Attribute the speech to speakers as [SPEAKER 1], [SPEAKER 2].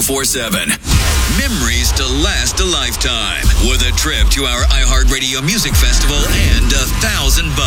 [SPEAKER 1] 1047. Memories to last a lifetime with a trip to our iHeartRadio Music Festival and $1,000